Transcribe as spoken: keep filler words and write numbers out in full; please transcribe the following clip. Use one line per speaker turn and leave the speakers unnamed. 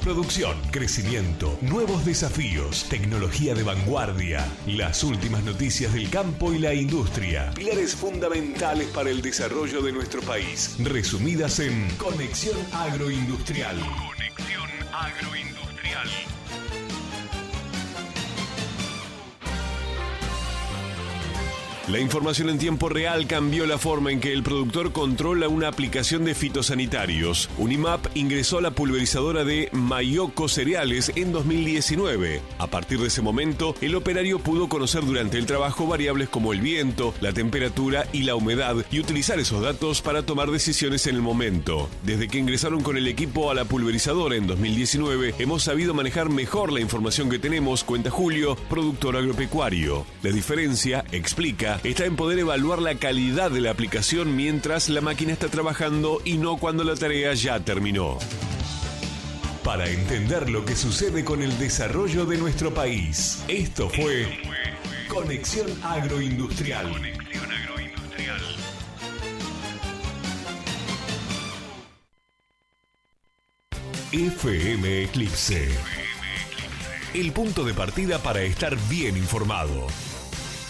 Producción, crecimiento, nuevos desafíos, tecnología de vanguardia, las últimas noticias del campo y la industria, pilares fundamentales para el desarrollo de nuestro país, resumidas en Conexión Agroindustrial. Conexión Agroindustrial. La información en tiempo real cambió la forma en que el productor controla una aplicación de fitosanitarios. Unimap ingresó a la pulverizadora de Mayoco Cereales en dos mil diecinueve. A partir de ese momento, el operario pudo conocer durante el trabajo variables como el viento, la temperatura y la humedad y utilizar esos datos para tomar decisiones en el momento. Desde que ingresaron con el equipo a la pulverizadora en dos mil diecinueve, hemos sabido manejar mejor la información que tenemos, cuenta Julio, productor agropecuario. La diferencia, explica, está en poder evaluar la calidad de la aplicación mientras la máquina está trabajando y no cuando la tarea ya terminó. Para entender lo que sucede con el desarrollo de nuestro país, esto fue Conexión Agroindustrial. Conexión Agroindustrial. F M Eclipse. El punto de partida para estar bien informado.